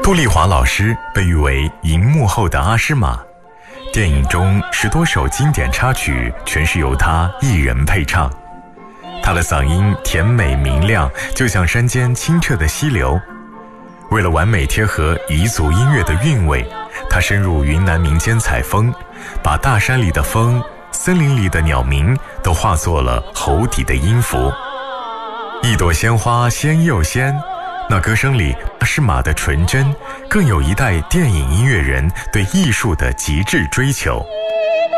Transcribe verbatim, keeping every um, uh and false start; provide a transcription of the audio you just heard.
杜丽华老师被誉为荧幕后的阿诗玛，电影中十多首经典插曲全是由他一人配唱。他的嗓音甜美明亮，就像山间清澈的溪流。为了完美贴合彝族音乐的韵味，他深入云南民间采风，把大山里的风、森林里的鸟鸣都化作了喉底的音符。一朵鲜花鲜又鲜，那歌声里阿诗玛的纯真，更有一代电影音乐人对艺术的极致追求。